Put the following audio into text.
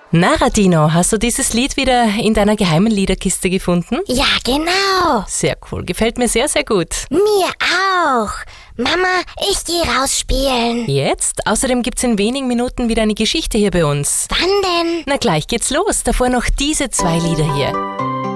Na, Radino, hast du dieses Lied wieder in deiner geheimen Liederkiste gefunden? Ja, genau. Sehr cool, gefällt mir sehr, sehr gut. Mir auch. Mama, ich gehe raus spielen. Jetzt? Außerdem gibt's in wenigen Minuten wieder eine Geschichte hier bei uns. Wann denn? Na, gleich geht's los. Davor noch diese 2 Lieder hier.